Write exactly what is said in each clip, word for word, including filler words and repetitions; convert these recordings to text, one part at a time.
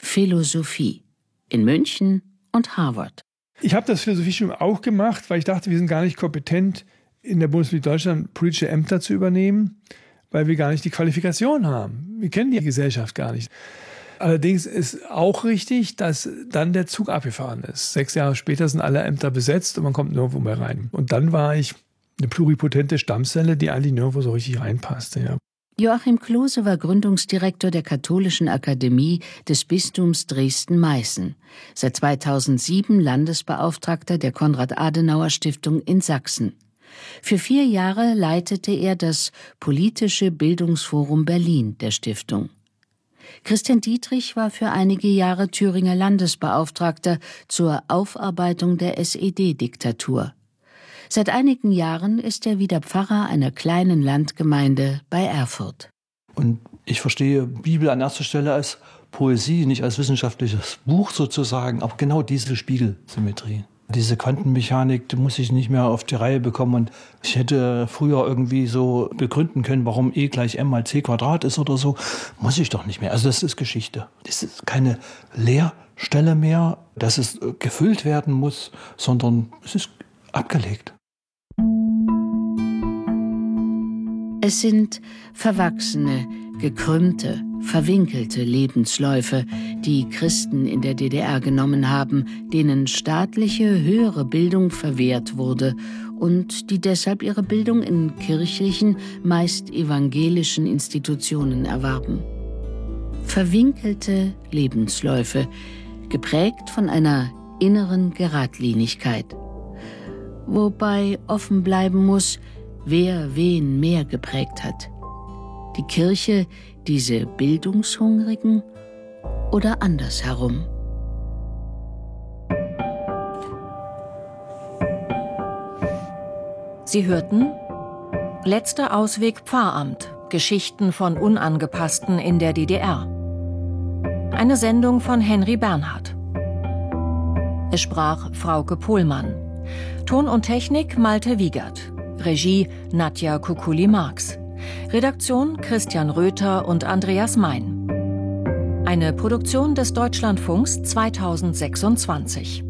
Philosophie in München und Harvard. Ich habe das Philosophiestudium auch gemacht, weil ich dachte, wir sind gar nicht kompetent, in der Bundesrepublik Deutschland politische Ämter zu übernehmen, weil wir gar nicht die Qualifikation haben. Wir kennen die Gesellschaft gar nicht. Allerdings ist auch richtig, dass dann der Zug abgefahren ist. Sechs Jahre später sind alle Ämter besetzt und man kommt nirgendwo mehr rein. Und dann war ich eine pluripotente Stammzelle, die eigentlich nirgendwo so richtig reinpasste. Ja. Joachim Klose war Gründungsdirektor der Katholischen Akademie des Bistums Dresden-Meißen. Seit zweitausendsieben Landesbeauftragter der Konrad-Adenauer-Stiftung in Sachsen. Für vier Jahre leitete er das Politische Bildungsforum Berlin der Stiftung. Christian Dietrich war für einige Jahre Thüringer Landesbeauftragter zur Aufarbeitung der S E D-Diktatur. Seit einigen Jahren ist er wieder Pfarrer einer kleinen Landgemeinde bei Erfurt. Und ich verstehe Bibel an erster Stelle als Poesie, nicht als wissenschaftliches Buch sozusagen, aber genau diese Spiegelsymmetrie. Diese Quantenmechanik, die muss ich nicht mehr auf die Reihe bekommen. Und ich hätte früher irgendwie so begründen können, warum E gleich M mal C Quadrat ist oder so. Muss ich doch nicht mehr. Also das ist Geschichte. Das ist keine Leerstelle mehr, dass es gefüllt werden muss, sondern es ist abgelegt. Es sind verwachsene, gekrümmte, verwinkelte Lebensläufe, die Christen in der D D R genommen haben, denen staatliche höhere Bildung verwehrt wurde und die deshalb ihre Bildung in kirchlichen, meist evangelischen Institutionen erwarben. Verwinkelte Lebensläufe, geprägt von einer inneren Geradlinigkeit. Wobei offen bleiben muss, wer wen mehr geprägt hat. Die Kirche, diese Bildungshungrigen oder andersherum? Sie hörten Letzter Ausweg Pfarramt. Geschichten von Unangepassten in der D D R. Eine Sendung von Henry Bernhard. Es sprach Frauke Pohlmann. Ton und Technik Malte Wiegert. Regie Nadja Kukuli-Marx. Redaktion Christian Röther und Andreas Mein. Eine Produktion des Deutschlandfunks zweitausendsechsundzwanzig.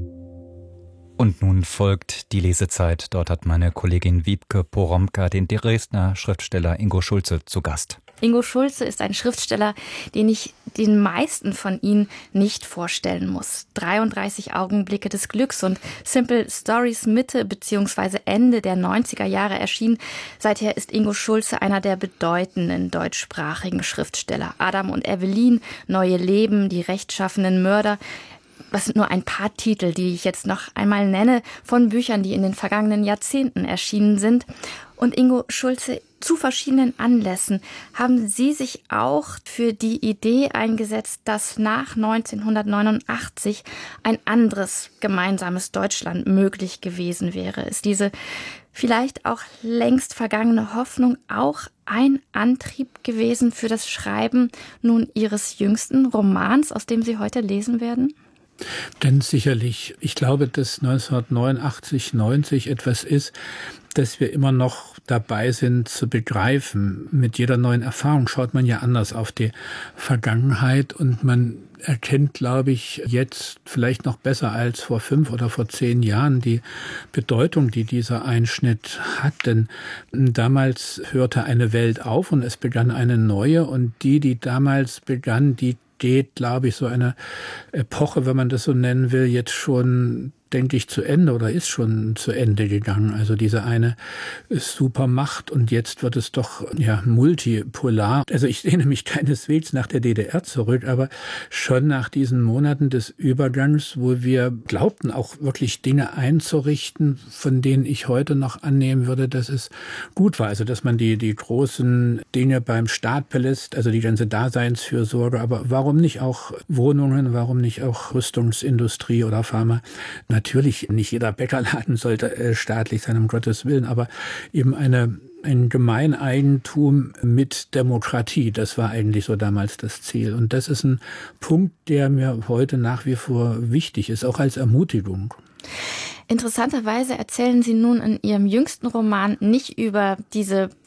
Und nun folgt die Lesezeit. Dort hat meine Kollegin Wiebke Poromka den Dresdner Schriftsteller Ingo Schulze zu Gast. Ingo Schulze ist ein Schriftsteller, den ich den meisten von Ihnen nicht vorstellen muss. dreiunddreißig Augenblicke des Glücks und Simple Stories Mitte bzw. Ende der neunziger Jahre erschienen. Seither ist Ingo Schulze einer der bedeutenden deutschsprachigen Schriftsteller. Adam und Evelyn, Neue Leben, Die rechtschaffenen Mörder. Das sind nur ein paar Titel, die ich jetzt noch einmal nenne, von Büchern, die in den vergangenen Jahrzehnten erschienen sind. Und Ingo Schulze, zu verschiedenen Anlässen haben Sie sich auch für die Idee eingesetzt, dass nach neunzehnhundertneunundachtzig ein anderes gemeinsames Deutschland möglich gewesen wäre. Ist diese vielleicht auch längst vergangene Hoffnung auch ein Antrieb gewesen für das Schreiben nun Ihres jüngsten Romans, aus dem Sie heute lesen werden? Denn sicherlich, ich glaube, dass neunzehnhundertneunundachtzig, neunzig etwas ist, dass wir immer noch dabei sind zu begreifen. Mit jeder neuen Erfahrung schaut man ja anders auf die Vergangenheit und man erkennt, glaube ich, jetzt vielleicht noch besser als vor fünf oder vor zehn Jahren die Bedeutung, die dieser Einschnitt hat. Denn damals hörte eine Welt auf und es begann eine neue und die, die damals begann, die geht, glaube ich, so eine Epoche, wenn man das so nennen will, jetzt schon, denke ich, zu Ende oder ist schon zu Ende gegangen. Also diese eine Supermacht und jetzt wird es doch ja multipolar. Also ich sehne mich keineswegs nach der D D R zurück, aber schon nach diesen Monaten des Übergangs, wo wir glaubten, auch wirklich Dinge einzurichten, von denen ich heute noch annehmen würde, dass es gut war. Also dass man die, die großen Dinge beim Staat belässt, also die ganze Daseinsfürsorge, aber warum nicht auch Wohnungen, warum nicht auch Rüstungsindustrie oder Pharma? Natürlich, nicht jeder Bäckerladen sollte äh, staatlich sein, um Gottes Willen, aber eben eine, ein Gemeineigentum mit Demokratie, das war eigentlich so damals das Ziel. Und das ist ein Punkt, der mir heute nach wie vor wichtig ist, auch als Ermutigung. Interessanterweise erzählen Sie nun in Ihrem jüngsten Roman nicht über diese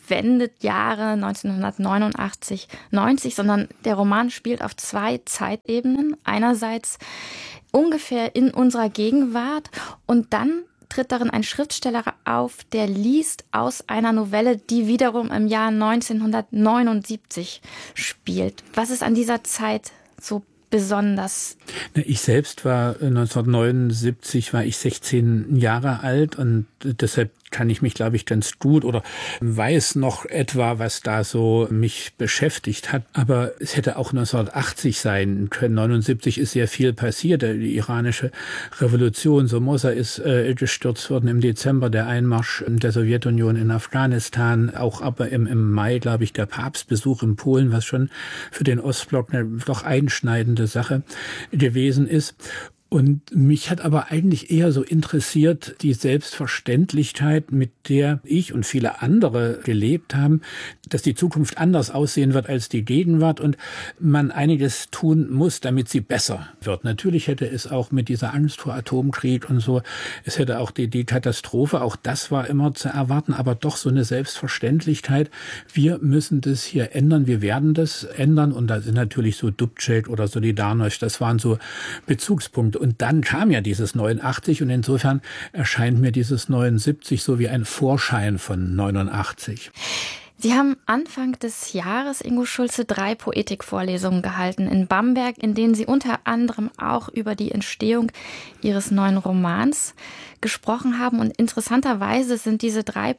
Wendejahre neunzehnhundertneunundachtzig, neunzig, sondern der Roman spielt auf zwei Zeitebenen. Einerseits ungefähr in unserer Gegenwart und dann tritt darin ein Schriftsteller auf, der liest aus einer Novelle, die wiederum im Jahr neunzehnhundertneunundsiebzig spielt. Was ist an dieser Zeit so besonders? Ich selbst war neunzehnhundertneunundsiebzig, war ich sechzehn Jahre alt und deshalb kann ich mich, glaube ich, ganz gut oder weiß noch etwa, was da so mich beschäftigt hat. Aber es hätte auch neunzehnhundertachtzig sein können. neunundsiebzig ist sehr viel passiert. Die iranische Revolution, Somoza ist äh, gestürzt worden im Dezember, der Einmarsch der Sowjetunion in Afghanistan, auch aber im, im Mai, glaube ich, der Papstbesuch in Polen, was schon für den Ostblock eine doch einschneidende Sache gewesen ist. Und mich hat aber eigentlich eher so interessiert die Selbstverständlichkeit, mit der ich und viele andere gelebt haben, dass die Zukunft anders aussehen wird als die Gegenwart und man einiges tun muss, damit sie besser wird. Natürlich hätte es auch mit dieser Angst vor Atomkrieg und so, es hätte auch die, die Katastrophe, auch das war immer zu erwarten, aber doch so eine Selbstverständlichkeit. Wir müssen das hier ändern, wir werden das ändern und da sind natürlich so Dubček oder Solidarność, das waren so Bezugspunkte. Und dann kam ja dieses neunundachtzig und insofern erscheint mir dieses neunundsiebzig so wie ein Vorschein von neunundachtzig. Sie haben Anfang des Jahres, Ingo Schulze, drei Poetikvorlesungen gehalten in Bamberg, in denen Sie unter anderem auch über die Entstehung Ihres neuen Romans gesprochen haben. Und interessanterweise sind diese drei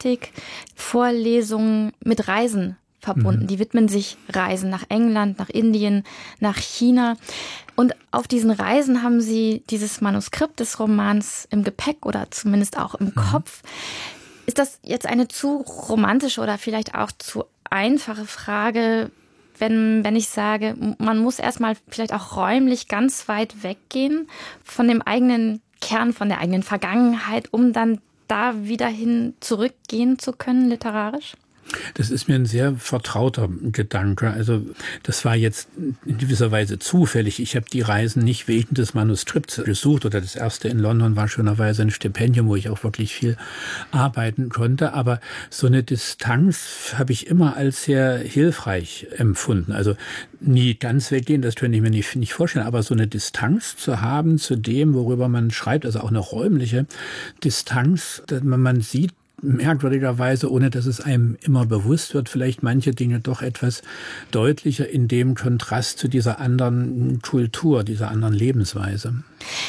Poetikvorlesungen mit Reisen verbunden. Mhm. Die widmen sich Reisen nach England, nach Indien, nach China. Und auf diesen Reisen haben Sie dieses Manuskript des Romans im Gepäck oder zumindest auch im mhm. Kopf. Ist das jetzt eine zu romantische oder vielleicht auch zu einfache Frage, wenn, wenn ich sage, man muss erstmal vielleicht auch räumlich ganz weit weggehen von dem eigenen Kern, von der eigenen Vergangenheit, um dann da wieder hin zurückgehen zu können, literarisch? Das ist mir ein sehr vertrauter Gedanke. Also das war jetzt in gewisser Weise zufällig. Ich habe die Reisen nicht wegen des Manuskripts gesucht oder das erste in London war schönerweise ein Stipendium, wo ich auch wirklich viel arbeiten konnte. Aber so eine Distanz habe ich immer als sehr hilfreich empfunden. Also nie ganz weggehen, das könnte ich mir nicht, nicht vorstellen. Aber so eine Distanz zu haben zu dem, worüber man schreibt, also auch eine räumliche Distanz, dass man, man sieht, merkwürdigerweise, ohne dass es einem immer bewusst wird, vielleicht manche Dinge doch etwas deutlicher in dem Kontrast zu dieser anderen Kultur, dieser anderen Lebensweise.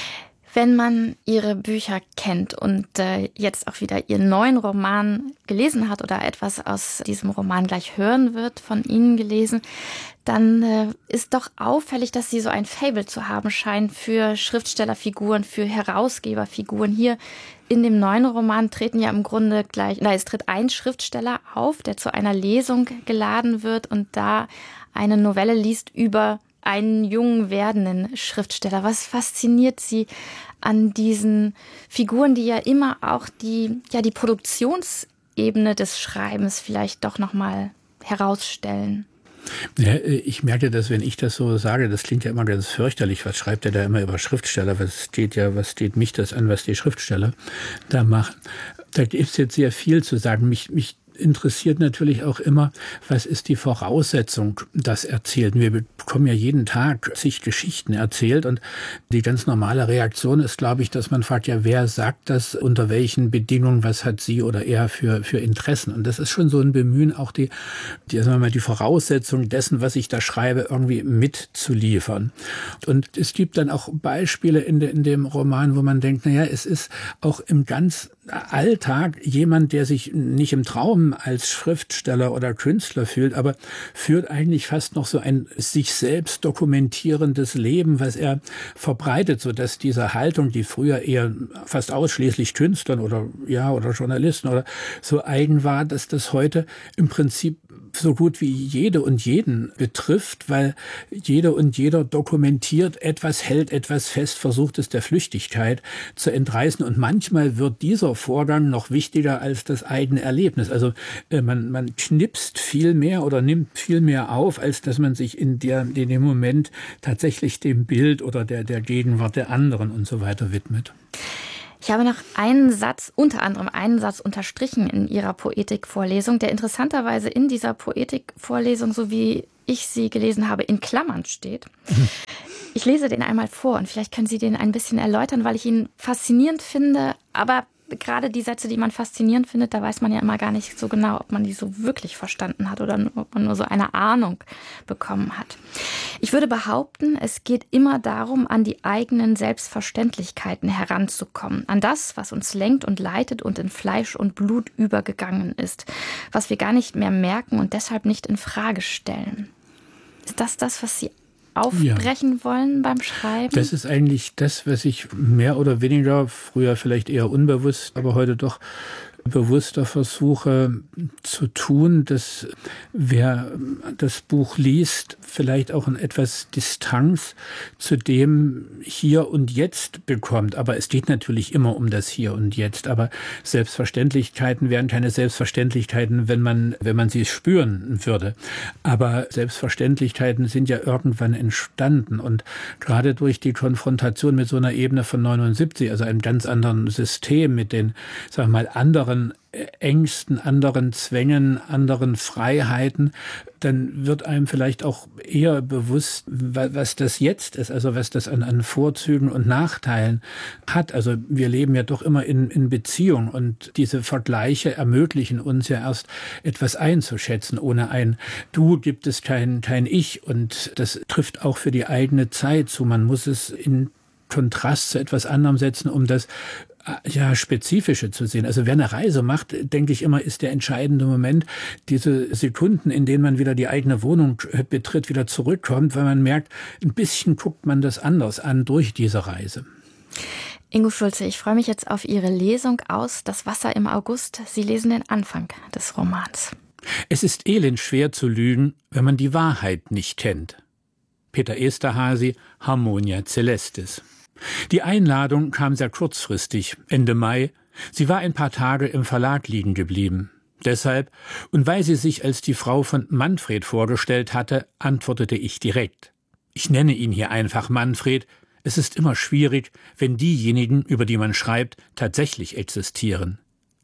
Wenn man Ihre Bücher kennt und äh, jetzt auch wieder Ihren neuen Roman gelesen hat oder etwas aus diesem Roman gleich hören wird, von Ihnen gelesen, dann äh, ist doch auffällig, dass Sie so ein Faible zu haben scheinen für Schriftstellerfiguren, für Herausgeberfiguren. Hier in dem neuen Roman treten ja im Grunde gleich, na, es tritt ein Schriftsteller auf, der zu einer Lesung geladen wird und da eine Novelle liest über einen jungen werdenden Schriftsteller. Was fasziniert Sie an diesen Figuren, die ja immer auch die, ja, die Produktionsebene des Schreibens vielleicht doch nochmal herausstellen? Ja, ich merke, dass wenn ich das so sage, das klingt ja immer ganz fürchterlich. Was schreibt er da immer über Schriftsteller? Was steht ja, was steht mich das an, was die Schriftsteller da machen? Da gibt es jetzt sehr viel zu sagen. Mich, mich interessiert natürlich auch immer, was ist die Voraussetzung, das Erzählten. Wir bekommen ja jeden Tag zig Geschichten erzählt und die ganz normale Reaktion ist, glaube ich, dass man fragt, ja, wer sagt das, unter welchen Bedingungen, was hat sie oder er für, für Interessen? Und das ist schon so ein Bemühen, auch die, die, sagen wir mal, die Voraussetzung dessen, was ich da schreibe, irgendwie mitzuliefern. Und es gibt dann auch Beispiele in, de, in dem Roman, wo man denkt, naja, es ist auch im ganz Alltag jemand, der sich nicht im Traum als Schriftsteller oder Künstler fühlt, aber führt eigentlich fast noch so ein sich selbst dokumentierendes Leben, was er verbreitet, so dass diese Haltung, die früher eher fast ausschließlich Künstlern oder ja oder Journalisten oder so eigen war, dass das heute im Prinzip so gut wie jede und jeden betrifft, weil jede und jeder dokumentiert etwas, hält etwas fest, versucht es der Flüchtigkeit zu entreißen und manchmal wird dieser Vorgang noch wichtiger als das eigene Erlebnis. Also äh, man, man knipst viel mehr oder nimmt viel mehr auf, als dass man sich in, der, in dem Moment tatsächlich dem Bild oder der, der Gegenwart der anderen und so weiter widmet. Ich habe noch einen Satz, unter anderem einen Satz unterstrichen in Ihrer Poetikvorlesung, der interessanterweise in dieser Poetikvorlesung, so wie ich sie gelesen habe, in Klammern steht. Ich lese den einmal vor und vielleicht können Sie den ein bisschen erläutern, weil ich ihn faszinierend finde, aber gerade die Sätze, die man faszinierend findet, da weiß man ja immer gar nicht so genau, ob man die so wirklich verstanden hat oder ob man nur so eine Ahnung bekommen hat. Ich würde behaupten, es geht immer darum, an die eigenen Selbstverständlichkeiten heranzukommen, an das, was uns lenkt und leitet und in Fleisch und Blut übergegangen ist, was wir gar nicht mehr merken und deshalb nicht in Frage stellen. Ist das das, was Sie aufbrechen ja. wollen beim Schreiben? Das ist eigentlich das, was ich mehr oder weniger, früher vielleicht eher unbewusst, aber heute doch bewusster versuche zu tun, dass wer das Buch liest, vielleicht auch eine etwas Distanz zu dem Hier und Jetzt bekommt. Aber es geht natürlich immer um das Hier und Jetzt. Aber Selbstverständlichkeiten wären keine Selbstverständlichkeiten, wenn man, wenn man sie spüren würde. Aber Selbstverständlichkeiten sind ja irgendwann entstanden. Und gerade durch die Konfrontation mit so einer Ebene von neunundsiebzig, also einem ganz anderen System, mit den, sagen wir mal, anderen Ängsten, anderen Zwängen, anderen Freiheiten, dann wird einem vielleicht auch eher bewusst, was das jetzt ist, also was das an, an Vorzügen und Nachteilen hat. Also wir leben ja doch immer in, in Beziehung und diese Vergleiche ermöglichen uns ja erst etwas einzuschätzen. Ohne ein Du gibt es kein, kein Ich und das trifft auch für die eigene Zeit zu. Man muss es in Kontrast zu etwas anderem setzen, um das ja, Spezifische zu sehen. Also wer eine Reise macht, denke ich immer, ist der entscheidende Moment, diese Sekunden, in denen man wieder die eigene Wohnung betritt, wieder zurückkommt, weil man merkt, ein bisschen guckt man das anders an durch diese Reise. Ingo Schulze, ich freue mich jetzt auf Ihre Lesung aus Das Wasser im August. Sie lesen den Anfang des Romans. Es ist elendschwer zu lügen, wenn man die Wahrheit nicht kennt. Peter Esterhazy, Harmonia Celestis. Die Einladung kam sehr kurzfristig, Ende Mai. Sie war ein paar Tage im Verlag liegen geblieben. Deshalb, und weil sie sich als die Frau von Manfred vorgestellt hatte, antwortete ich direkt. Ich nenne ihn hier einfach Manfred. Es ist immer schwierig, wenn diejenigen, über die man schreibt, tatsächlich existieren.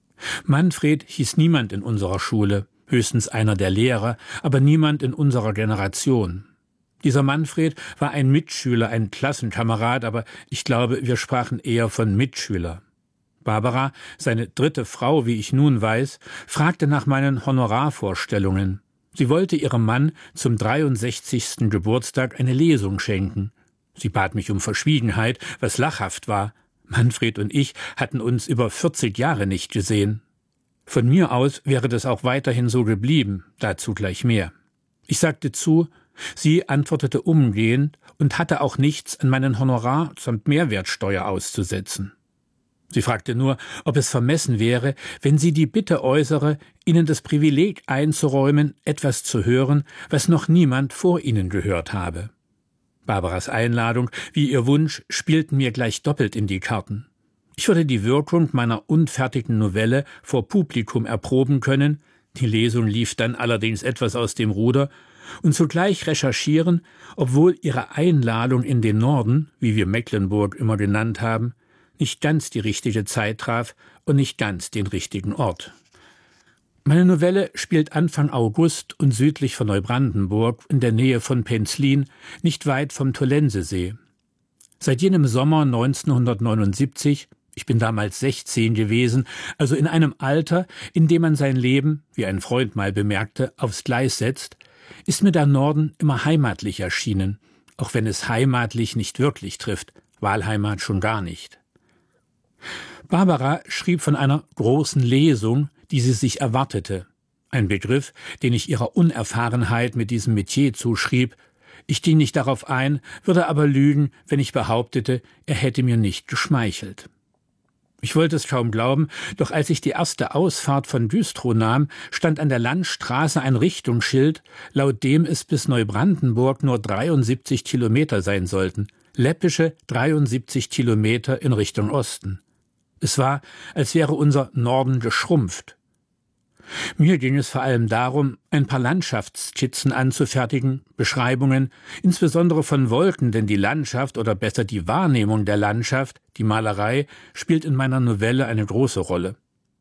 Manfred hieß niemand in unserer Schule, höchstens einer der Lehrer, aber niemand in unserer Generation. Dieser Manfred war ein Mitschüler, ein Klassenkamerad, aber ich glaube, wir sprachen eher von Mitschüler. Barbara, seine dritte Frau, wie ich nun weiß, fragte nach meinen Honorarvorstellungen. Sie wollte ihrem Mann zum dreiundsechzigsten Geburtstag eine Lesung schenken. Sie bat mich um Verschwiegenheit, was lachhaft war. Manfred und ich hatten uns über vierzig Jahre nicht gesehen. Von mir aus wäre das auch weiterhin so geblieben, dazu gleich mehr. Ich sagte zu, sie antwortete umgehend und hatte auch nichts an meinen Honorar samt Mehrwertsteuer auszusetzen. Sie fragte nur, ob es vermessen wäre, wenn sie die Bitte äußere, ihnen das Privileg einzuräumen, etwas zu hören, was noch niemand vor ihnen gehört habe. Barbaras Einladung wie ihr Wunsch spielten mir gleich doppelt in die Karten. Ich würde die Wirkung meiner unfertigen Novelle vor Publikum erproben können, die Lesung lief dann allerdings etwas aus dem Ruder, und zugleich recherchieren, obwohl ihre Einladung in den Norden, wie wir Mecklenburg immer genannt haben, nicht ganz die richtige Zeit traf und nicht ganz den richtigen Ort. Meine Novelle spielt Anfang August und südlich von Neubrandenburg in der Nähe von Penzlin, nicht weit vom Tollensesee. Seit jenem Sommer neunzehnhundertneunundsiebzig, ich bin damals sechzehn gewesen, also in einem Alter, in dem man sein Leben, wie ein Freund mal bemerkte, aufs Gleis setzt, ist mir der Norden immer heimatlich erschienen, auch wenn es heimatlich nicht wirklich trifft, Wahlheimat schon gar nicht. Barbara schrieb von einer großen Lesung, die sie sich erwartete, ein Begriff, den ich ihrer Unerfahrenheit mit diesem Metier zuschrieb. Ich ging nicht darauf ein, würde aber lügen, wenn ich behauptete, er hätte mir nicht geschmeichelt. Ich wollte es kaum glauben, doch als ich die erste Ausfahrt von Güstrow nahm, stand an der Landstraße ein Richtungsschild, laut dem es bis Neubrandenburg nur dreiundsiebzig Kilometer sein sollten. Läppische dreiundsiebzig Kilometer in Richtung Osten. Es war, als wäre unser Norden geschrumpft. Mir ging es vor allem darum, ein paar Landschaftsskizzen anzufertigen, Beschreibungen, insbesondere von Wolken, denn die Landschaft oder besser die Wahrnehmung der Landschaft, die Malerei, spielt in meiner Novelle eine große Rolle.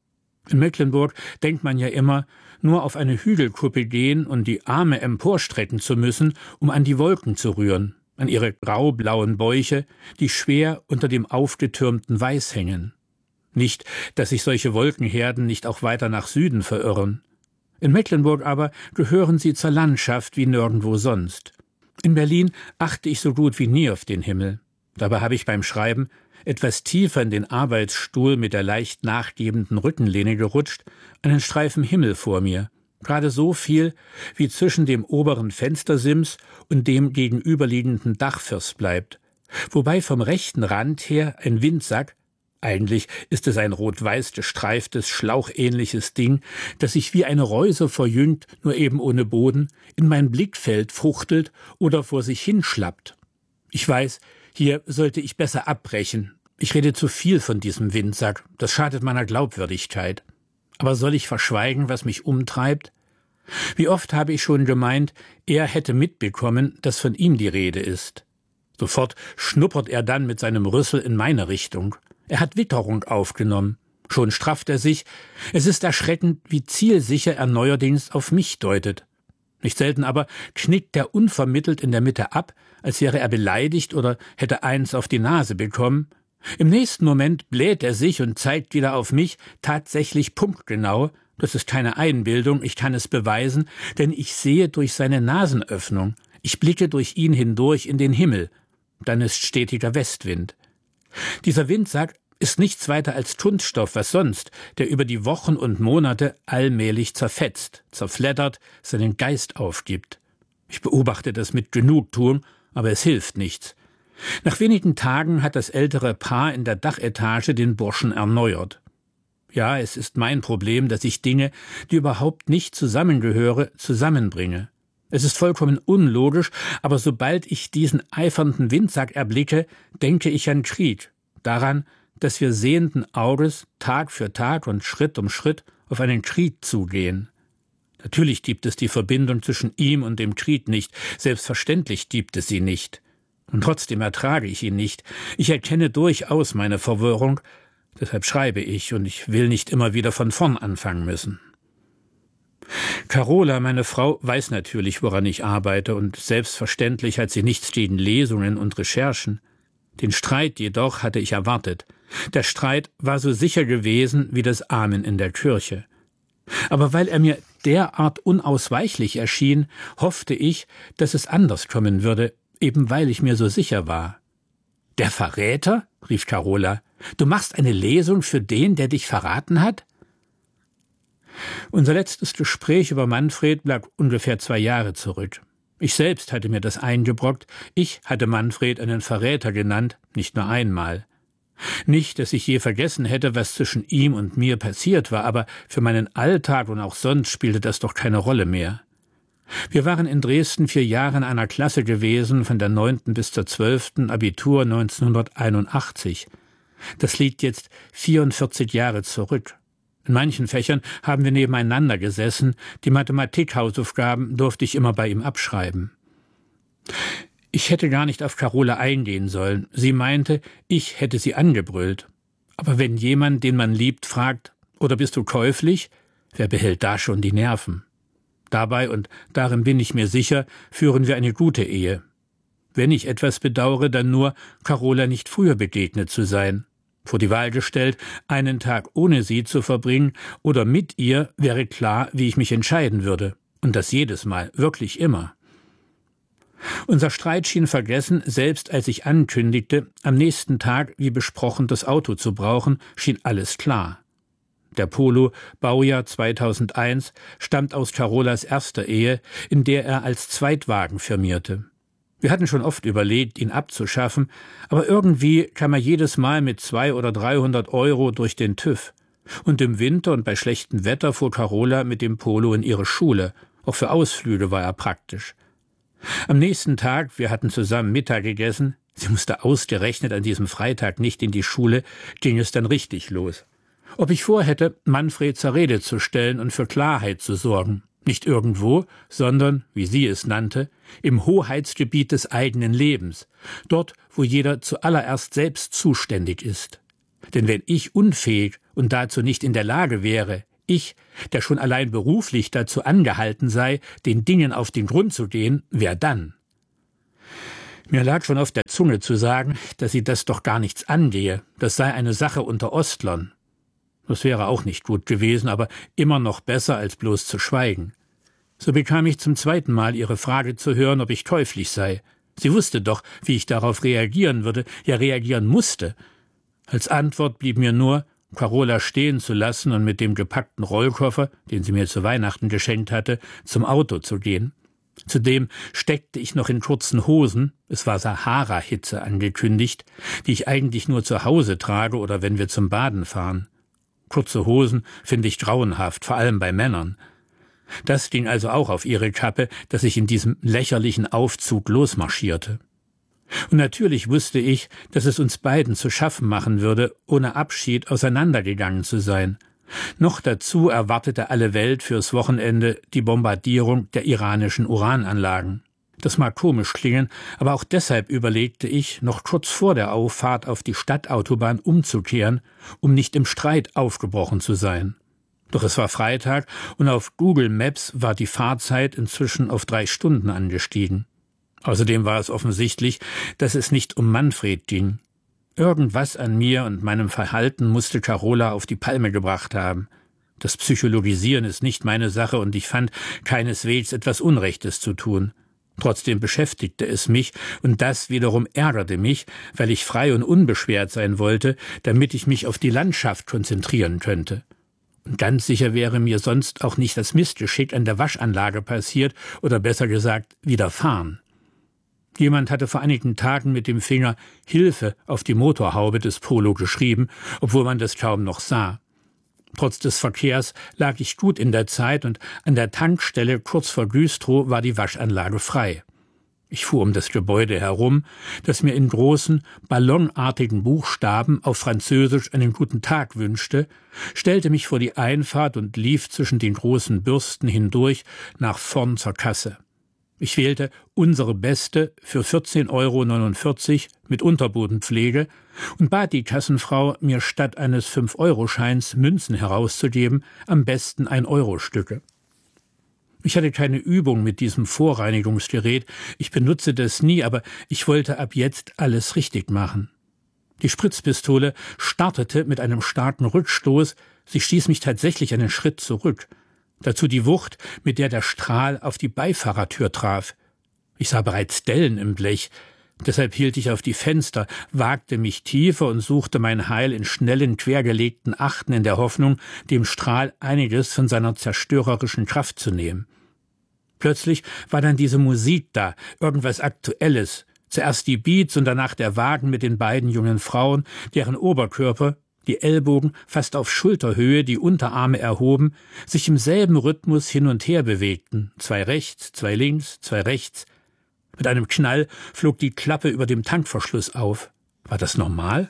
In Mecklenburg denkt man ja immer, nur auf eine Hügelkuppe gehen und die Arme emporstrecken zu müssen, um an die Wolken zu rühren, an ihre graublauen Bäuche, die schwer unter dem aufgetürmten Weiß hängen. Nicht, dass sich solche Wolkenherden nicht auch weiter nach Süden verirren. In Mecklenburg aber gehören sie zur Landschaft wie nirgendwo sonst. In Berlin achte ich so gut wie nie auf den Himmel. Dabei habe ich beim Schreiben etwas tiefer in den Arbeitsstuhl mit der leicht nachgebenden Rückenlehne gerutscht, einen Streifen Himmel vor mir, gerade so viel, wie zwischen dem oberen Fenstersims und dem gegenüberliegenden Dachfirst bleibt, wobei vom rechten Rand her ein Windsack, eigentlich ist es ein rot-weiß gestreiftes, schlauchähnliches Ding, das sich wie eine Reuse verjüngt, nur eben ohne Boden, in mein Blickfeld fuchtelt oder vor sich hinschlappt. Ich weiß, hier sollte ich besser abbrechen. Ich rede zu viel von diesem Windsack, das schadet meiner Glaubwürdigkeit. Aber soll ich verschweigen, was mich umtreibt? Wie oft habe ich schon gemeint, er hätte mitbekommen, dass von ihm die Rede ist. Sofort schnuppert er dann mit seinem Rüssel in meine Richtung. Er hat Witterung aufgenommen. Schon strafft er sich. Es ist erschreckend, wie zielsicher er neuerdings auf mich deutet. Nicht selten aber knickt er unvermittelt in der Mitte ab, als wäre er beleidigt oder hätte eins auf die Nase bekommen. Im nächsten Moment bläht er sich und zeigt wieder auf mich, tatsächlich punktgenau. Das ist keine Einbildung, ich kann es beweisen, denn ich sehe durch seine Nasenöffnung. Ich blicke durch ihn hindurch in den Himmel. Dann ist stetiger Westwind. Dieser Windsack ist nichts weiter als Kunststoff, was sonst, der über die Wochen und Monate allmählich zerfetzt, zerfleddert, seinen Geist aufgibt. Ich beobachte das mit Genugtuung, aber es hilft nichts. Nach wenigen Tagen hat das ältere Paar in der Dachetage den Burschen erneuert. Ja, es ist mein Problem, dass ich Dinge, die überhaupt nicht zusammengehören, zusammenbringe. Es ist vollkommen unlogisch, aber sobald ich diesen eifernden Windsack erblicke, denke ich an Krieg, daran, dass wir sehenden Auges Tag für Tag und Schritt um Schritt auf einen Krieg zugehen. Natürlich gibt es die Verbindung zwischen ihm und dem Krieg nicht, selbstverständlich gibt es sie nicht. Und trotzdem ertrage ich ihn nicht. Ich erkenne durchaus meine Verwirrung, deshalb schreibe ich, und ich will nicht immer wieder von vorn anfangen müssen. Carola, meine Frau, weiß natürlich, woran ich arbeite, und selbstverständlich hat sie nichts gegen Lesungen und Recherchen. Den Streit jedoch hatte ich erwartet. Der Streit war so sicher gewesen wie das Amen in der Kirche. Aber weil er mir derart unausweichlich erschien, hoffte ich, dass es anders kommen würde, eben weil ich mir so sicher war. »Der Verräter?« rief Carola. »Du machst eine Lesung für den, der dich verraten hat?« Unser letztes Gespräch über Manfred lag ungefähr zwei Jahre zurück. Ich selbst hatte mir das eingebrockt, ich hatte Manfred einen Verräter genannt, nicht nur einmal. Nicht, dass ich je vergessen hätte, was zwischen ihm und mir passiert war, aber für meinen Alltag und auch sonst spielte das doch keine Rolle mehr. Wir waren in Dresden vier Jahre in einer Klasse gewesen, von der neunten bis zur zwölften, Abitur neunzehnhunderteinundachtzig. Das liegt jetzt vierundvierzig Jahre zurück. In manchen Fächern haben wir nebeneinander gesessen, die Mathematik-Hausaufgaben durfte ich immer bei ihm abschreiben. Ich hätte gar nicht auf Carola eingehen sollen. Sie meinte, ich hätte sie angebrüllt. Aber wenn jemand, den man liebt, fragt, oder bist du käuflich, wer behält da schon die Nerven? Dabei, und darin bin ich mir sicher, führen wir eine gute Ehe. Wenn ich etwas bedauere, dann nur, Carola nicht früher begegnet zu sein. Vor die Wahl gestellt, einen Tag ohne sie zu verbringen oder mit ihr, wäre klar, wie ich mich entscheiden würde. Und das jedes Mal, wirklich immer. Unser Streit schien vergessen, selbst als ich ankündigte, am nächsten Tag, wie besprochen, das Auto zu brauchen, schien alles klar. Der Polo, Baujahr zweitausendeins, stammt aus Carolas erster Ehe, in der er als Zweitwagen firmierte. Wir hatten schon oft überlegt, ihn abzuschaffen, aber irgendwie kam er jedes Mal mit zwei oder dreihundert Euro durch den TÜV. Und im Winter und bei schlechtem Wetter fuhr Carola mit dem Polo in ihre Schule. Auch für Ausflüge war er praktisch. Am nächsten Tag, wir hatten zusammen Mittag gegessen, sie musste ausgerechnet an diesem Freitag nicht in die Schule, ging es dann richtig los. Ob ich vorhätte, Manfred zur Rede zu stellen und für Klarheit zu sorgen. Nicht irgendwo, sondern, wie sie es nannte, im Hoheitsgebiet des eigenen Lebens, dort, wo jeder zuallererst selbst zuständig ist. Denn wenn ich unfähig und dazu nicht in der Lage wäre, ich, der schon allein beruflich dazu angehalten sei, den Dingen auf den Grund zu gehen, wer dann? Mir lag schon auf der Zunge zu sagen, dass sie das doch gar nichts angehe, das sei eine Sache unter Ostlern. Das wäre auch nicht gut gewesen, aber immer noch besser, als bloß zu schweigen. So bekam ich zum zweiten Mal ihre Frage zu hören, ob ich käuflich sei. Sie wusste doch, wie ich darauf reagieren würde, ja reagieren musste. Als Antwort blieb mir nur, Carola stehen zu lassen und mit dem gepackten Rollkoffer, den sie mir zu Weihnachten geschenkt hatte, zum Auto zu gehen. Zudem steckte ich noch in kurzen Hosen, es war Sahara-Hitze angekündigt, die ich eigentlich nur zu Hause trage oder wenn wir zum Baden fahren. Kurze Hosen finde ich grauenhaft, vor allem bei Männern. Das ging also auch auf ihre Kappe, dass ich in diesem lächerlichen Aufzug losmarschierte. Und natürlich wusste ich, dass es uns beiden zu schaffen machen würde, ohne Abschied auseinandergegangen zu sein. Noch dazu erwartete alle Welt fürs Wochenende die Bombardierung der iranischen Urananlagen. Das mag komisch klingen, aber auch deshalb überlegte ich, noch kurz vor der Auffahrt auf die Stadtautobahn umzukehren, um nicht im Streit aufgebrochen zu sein. Doch es war Freitag und auf Google Maps war die Fahrzeit inzwischen auf drei Stunden angestiegen. Außerdem war es offensichtlich, dass es nicht um Manfred ging. Irgendwas an mir und meinem Verhalten musste Carola auf die Palme gebracht haben. Das Psychologisieren ist nicht meine Sache und ich fand keineswegs etwas Unrechtes zu tun. Trotzdem beschäftigte es mich und das wiederum ärgerte mich, weil ich frei und unbeschwert sein wollte, damit ich mich auf die Landschaft konzentrieren könnte. Und ganz sicher wäre mir sonst auch nicht das Missgeschick an der Waschanlage passiert oder besser gesagt widerfahren. Jemand hatte vor einigen Tagen mit dem Finger Hilfe auf die Motorhaube des Polo geschrieben, obwohl man das kaum noch sah. Trotz des Verkehrs lag ich gut in der Zeit und an der Tankstelle kurz vor Güstrow war die Waschanlage frei. Ich fuhr um das Gebäude herum, das mir in großen, ballonartigen Buchstaben auf Französisch einen guten Tag wünschte, stellte mich vor die Einfahrt und lief zwischen den großen Bürsten hindurch nach vorn zur Kasse. Ich wählte unsere Beste für vierzehn Euro neunundvierzig mit Unterbodenpflege und bat die Kassenfrau, mir statt eines fünf-Euro-Scheins Münzen herauszugeben, am besten ein-Euro-Stücke. Ich hatte keine Übung mit diesem Vorreinigungsgerät, ich benutze das nie, aber ich wollte ab jetzt alles richtig machen. Die Spritzpistole startete mit einem starken Rückstoß, sie stieß mich tatsächlich einen Schritt zurück. Dazu die Wucht, mit der der Strahl auf die Beifahrertür traf. Ich sah bereits Dellen im Blech. Deshalb hielt ich auf die Fenster, wagte mich tiefer und suchte mein Heil in schnellen, quergelegten Achten in der Hoffnung, dem Strahl einiges von seiner zerstörerischen Kraft zu nehmen. Plötzlich war dann diese Musik da, irgendwas Aktuelles. Zuerst die Beats und danach der Wagen mit den beiden jungen Frauen, deren Oberkörper, die Ellbogen fast auf Schulterhöhe, die Unterarme erhoben, sich im selben Rhythmus hin und her bewegten. Zwei rechts, zwei links, zwei rechts. Mit einem Knall flog die Klappe über dem Tankverschluss auf. War das normal?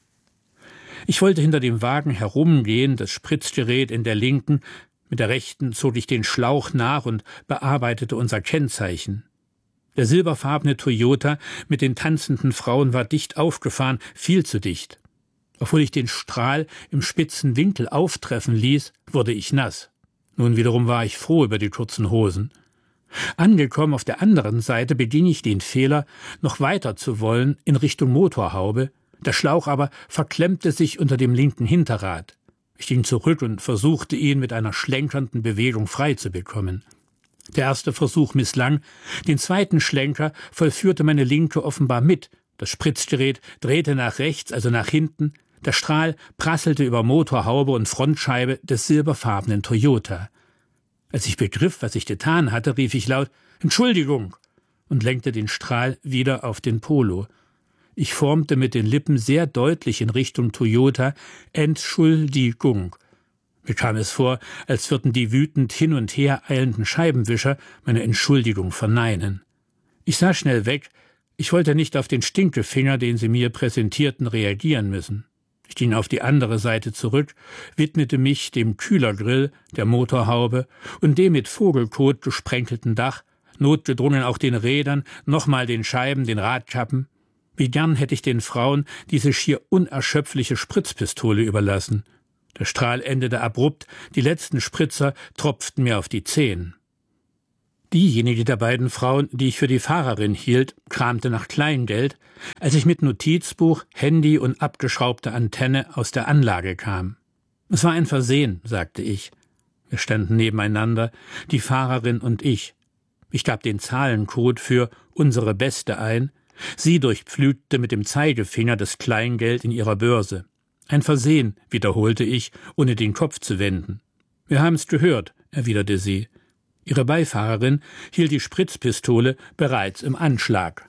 Ich wollte hinter dem Wagen herumgehen, das Spritzgerät in der linken, mit der rechten zog ich den Schlauch nach und bearbeitete unser Kennzeichen. Der silberfarbene Toyota mit den tanzenden Frauen war dicht aufgefahren, viel zu dicht. Obwohl ich den Strahl im spitzen Winkel auftreffen ließ, wurde ich nass. Nun wiederum war ich froh über die kurzen Hosen. Angekommen auf der anderen Seite beging ich den Fehler, noch weiter zu wollen in Richtung Motorhaube. Der Schlauch aber verklemmte sich unter dem linken Hinterrad. Ich ging zurück und versuchte, ihn mit einer schlenkernden Bewegung frei zu bekommen. Der erste Versuch misslang, den zweiten Schlenker vollführte meine Linke offenbar mit. Das Spritzgerät drehte nach rechts, also nach hinten. Der Strahl prasselte über Motorhaube und Frontscheibe des silberfarbenen Toyota. Als ich begriff, was ich getan hatte, rief ich laut »Entschuldigung« und lenkte den Strahl wieder auf den Polo. Ich formte mit den Lippen sehr deutlich in Richtung Toyota »Entschuldigung«. Mir kam es vor, als würden die wütend hin und her eilenden Scheibenwischer meine Entschuldigung verneinen. Ich sah schnell weg. Ich wollte nicht auf den Stinkefinger, den sie mir präsentierten, reagieren müssen. Ich ging auf die andere Seite zurück, widmete mich dem Kühlergrill, der Motorhaube und dem mit Vogelkot gesprenkelten Dach, notgedrungen auch den Rädern, nochmal den Scheiben, den Radkappen. Wie gern hätte ich den Frauen diese schier unerschöpfliche Spritzpistole überlassen. Der Strahl endete abrupt, die letzten Spritzer tropften mir auf die Zehen. Diejenige der beiden Frauen, die ich für die Fahrerin hielt, kramte nach Kleingeld, als ich mit Notizbuch, Handy und abgeschraubter Antenne aus der Anlage kam. Es war ein Versehen, sagte ich. Wir standen nebeneinander, die Fahrerin und ich. Ich gab den Zahlencode für unsere Beste ein. Sie durchpflügte mit dem Zeigefinger das Kleingeld in ihrer Börse. Ein Versehen, wiederholte ich, ohne den Kopf zu wenden. Wir haben's gehört, erwiderte sie. Ihre Beifahrerin hielt die Spritzpistole bereits im Anschlag.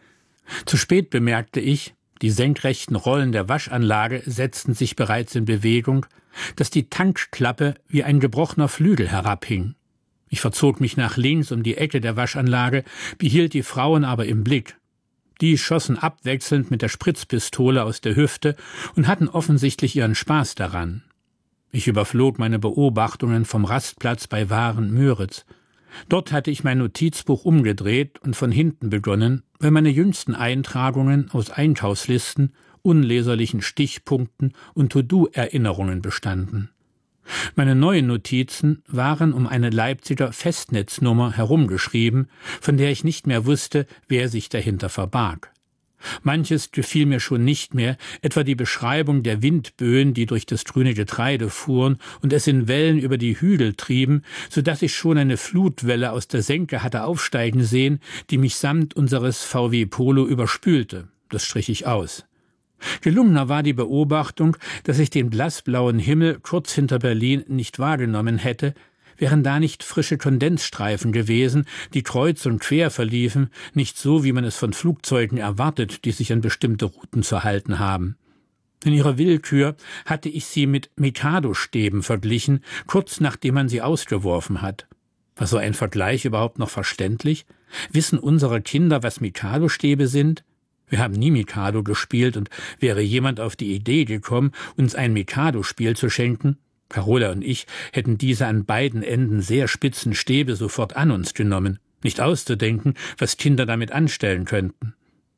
Zu spät bemerkte ich, die senkrechten Rollen der Waschanlage setzten sich bereits in Bewegung, dass die Tankklappe wie ein gebrochener Flügel herabhing. Ich verzog mich nach links um die Ecke der Waschanlage, behielt die Frauen aber im Blick. Die schossen abwechselnd mit der Spritzpistole aus der Hüfte und hatten offensichtlich ihren Spaß daran. Ich überflog meine Beobachtungen vom Rastplatz bei Waren-Müritz. Dort hatte ich mein Notizbuch umgedreht und von hinten begonnen, weil meine jüngsten Eintragungen aus Einkaufslisten, unleserlichen Stichpunkten und To-Do-Erinnerungen bestanden. Meine neuen Notizen waren um eine Leipziger Festnetznummer herumgeschrieben, von der ich nicht mehr wusste, wer sich dahinter verbarg. Manches gefiel mir schon nicht mehr, etwa die Beschreibung der Windböen, die durch das grüne Getreide fuhren und es in Wellen über die Hügel trieben, so dass ich schon eine Flutwelle aus der Senke hatte aufsteigen sehen, die mich samt unseres V W Polo überspülte. Das strich ich aus. Gelungener war die Beobachtung, dass ich den blassblauen Himmel kurz hinter Berlin nicht wahrgenommen hätte, wären da nicht frische Kondensstreifen gewesen, die kreuz und quer verliefen, nicht so, wie man es von Flugzeugen erwartet, die sich an bestimmte Routen zu halten haben. In ihrer Willkür hatte ich sie mit Mikado-Stäben verglichen, kurz nachdem man sie ausgeworfen hat. War so ein Vergleich überhaupt noch verständlich? Wissen unsere Kinder, was Mikado-Stäbe sind? Wir haben nie Mikado gespielt, und wäre jemand auf die Idee gekommen, uns ein Mikado-Spiel zu schenken, Carola und ich hätten diese an beiden Enden sehr spitzen Stäbe sofort an uns genommen, nicht auszudenken, was Kinder damit anstellen könnten.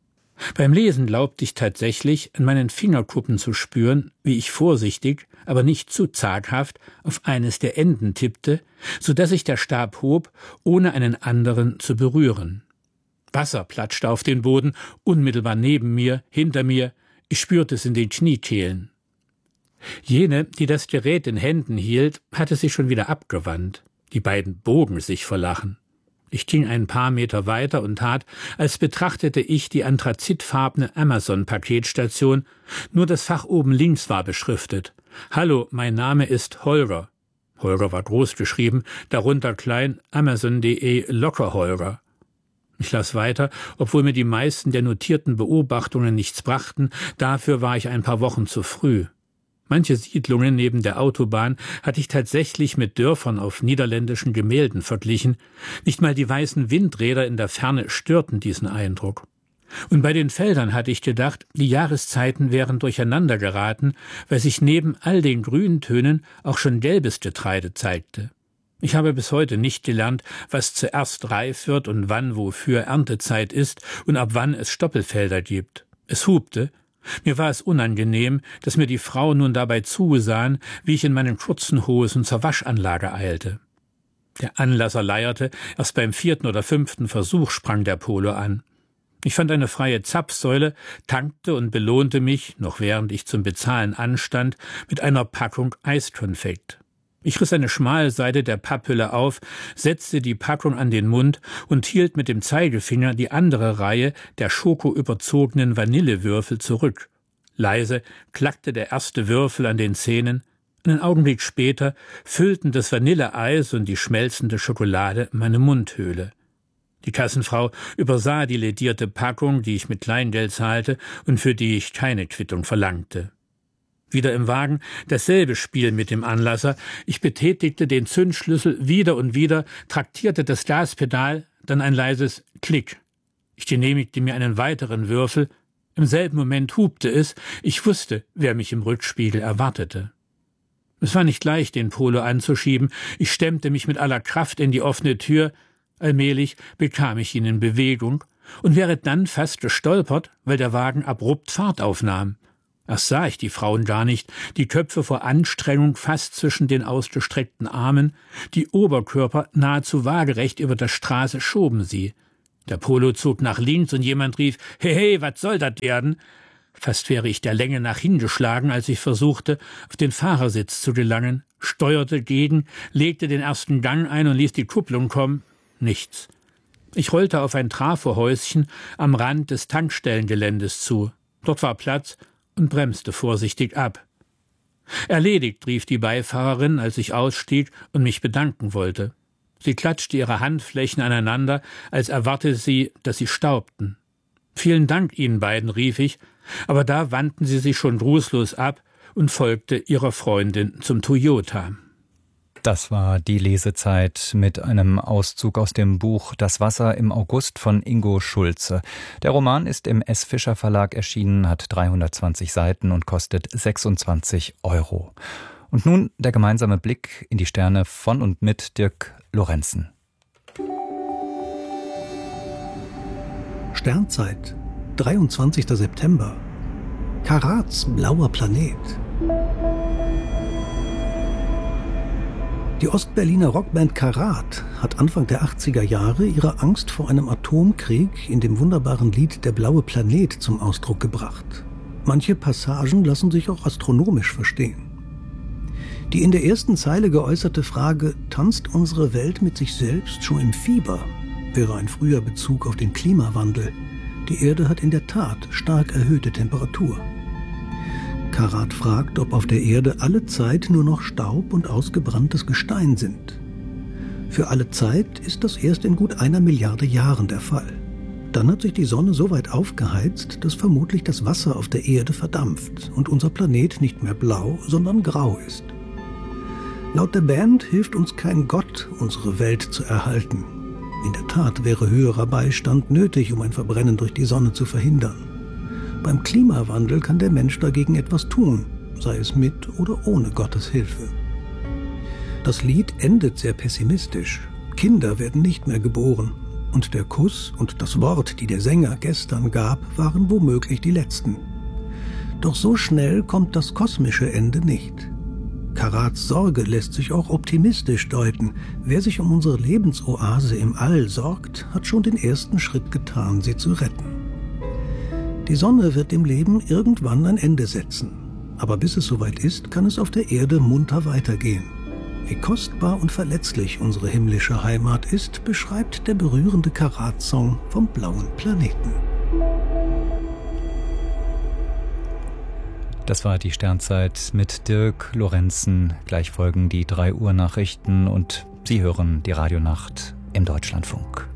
Beim Lesen glaubte ich tatsächlich, an meinen Fingerkuppen zu spüren, wie ich vorsichtig, aber nicht zu zaghaft auf eines der Enden tippte, so dass sich der Stab hob, ohne einen anderen zu berühren. Wasser platschte auf den Boden, unmittelbar neben mir, hinter mir, ich spürte es in den Kniekehlen. Jene, die das Gerät in Händen hielt, hatte sich schon wieder abgewandt. Die beiden bogen sich vor Lachen. Ich ging ein paar Meter weiter und tat, als betrachtete ich die anthrazitfarbene Amazon-Paketstation, nur das Fach oben links war beschriftet. »Hallo, mein Name ist Holger.« Holger war groß geschrieben, darunter klein Amazon punkt de Lockerholger. Ich las weiter, obwohl mir die meisten der notierten Beobachtungen nichts brachten, dafür war ich ein paar Wochen zu früh. Manche Siedlungen neben der Autobahn hatte ich tatsächlich mit Dörfern auf niederländischen Gemälden verglichen. Nicht mal die weißen Windräder in der Ferne störten diesen Eindruck. Und bei den Feldern hatte ich gedacht, die Jahreszeiten wären durcheinander geraten, weil sich neben all den Grüntönen auch schon gelbes Getreide zeigte. Ich habe bis heute nicht gelernt, was zuerst reif wird und wann wofür Erntezeit ist und ab wann es Stoppelfelder gibt. Es hupte. Mir war es unangenehm, dass mir die Frauen nun dabei zusahen, wie ich in meinen kurzen Hosen zur Waschanlage eilte. Der Anlasser leierte, erst beim vierten oder fünften Versuch sprang der Polo an. Ich fand eine freie Zapfsäule, tankte und belohnte mich, noch während ich zum Bezahlen anstand, mit einer Packung Eiskonfekt. Ich riss eine Schmalseite der Papphülle auf, setzte die Packung an den Mund und hielt mit dem Zeigefinger die andere Reihe der schokoüberzogenen Vanillewürfel zurück. Leise klackte der erste Würfel an den Zähnen. Einen Augenblick später füllten das Vanilleeis und die schmelzende Schokolade meine Mundhöhle. Die Kassenfrau übersah die ledierte Packung, die ich mit Kleingeld zahlte und für die ich keine Quittung verlangte. Wieder im Wagen dasselbe Spiel mit dem Anlasser. Ich betätigte den Zündschlüssel wieder und wieder, traktierte das Gaspedal, dann ein leises Klick. Ich genehmigte mir einen weiteren Würfel. Im selben Moment hupte es. Ich wusste, wer mich im Rückspiegel erwartete. Es war nicht leicht, den Polo anzuschieben. Ich stemmte mich mit aller Kraft in die offene Tür. Allmählich bekam ich ihn in Bewegung und wäre dann fast gestolpert, weil der Wagen abrupt Fahrt aufnahm. Erst sah ich die Frauen gar nicht, die Köpfe vor Anstrengung fast zwischen den ausgestreckten Armen, die Oberkörper nahezu waagerecht über der Straße schoben sie. Der Polo zog nach links und jemand rief, »Hey, hey, was soll das werden?« Fast wäre ich der Länge nach hingeschlagen, als ich versuchte, auf den Fahrersitz zu gelangen, steuerte gegen, legte den ersten Gang ein und ließ die Kupplung kommen. Nichts. Ich rollte auf ein Trafohäuschen am Rand des Tankstellengeländes zu. Dort war Platz und bremste vorsichtig ab. »Erledigt«, rief die Beifahrerin, als ich ausstieg und mich bedanken wollte. Sie klatschte ihre Handflächen aneinander, als erwarte sie, dass sie staubten. »Vielen Dank Ihnen beiden«, rief ich, aber da wandten sie sich schon grußlos ab und folgte ihrer Freundin zum Toyota. Das war die Lesezeit mit einem Auszug aus dem Buch »Das Wasser im August« von Ingo Schulze. Der Roman ist im S. Fischer Verlag erschienen, hat dreihundertzwanzig Seiten und kostet sechsundzwanzig Euro. Und nun der gemeinsame Blick in die Sterne von und mit Dirk Lorenzen. Sternzeit, dreiundzwanzigster September. Karats blauer Planet. Die Ostberliner Rockband Karat hat Anfang der achtziger Jahre ihre Angst vor einem Atomkrieg in dem wunderbaren Lied Der blaue Planet zum Ausdruck gebracht. Manche Passagen lassen sich auch astronomisch verstehen. Die in der ersten Zeile geäußerte Frage, tanzt unsere Welt mit sich selbst schon im Fieber, wäre ein früher Bezug auf den Klimawandel. Die Erde hat in der Tat stark erhöhte Temperatur. Karat fragt, ob auf der Erde alle Zeit nur noch Staub und ausgebranntes Gestein sind. Für alle Zeit ist das erst in gut einer Milliarde Jahren der Fall. Dann hat sich die Sonne so weit aufgeheizt, dass vermutlich das Wasser auf der Erde verdampft und unser Planet nicht mehr blau, sondern grau ist. Laut der Band hilft uns kein Gott, unsere Welt zu erhalten. In der Tat wäre höherer Beistand nötig, um ein Verbrennen durch die Sonne zu verhindern. Beim Klimawandel kann der Mensch dagegen etwas tun, sei es mit oder ohne Gottes Hilfe. Das Lied endet sehr pessimistisch. Kinder werden nicht mehr geboren. Und der Kuss und das Wort, die der Sänger gestern gab, waren womöglich die letzten. Doch so schnell kommt das kosmische Ende nicht. Karats Sorge lässt sich auch optimistisch deuten. Wer sich um unsere Lebensoase im All sorgt, hat schon den ersten Schritt getan, sie zu retten. Die Sonne wird dem Leben irgendwann ein Ende setzen. Aber bis es soweit ist, kann es auf der Erde munter weitergehen. Wie kostbar und verletzlich unsere himmlische Heimat ist, beschreibt der berührende Karat-Song vom blauen Planeten. Das war die Sternzeit mit Dirk Lorenzen. Gleich folgen die drei Uhr Nachrichten und Sie hören die Radionacht im Deutschlandfunk.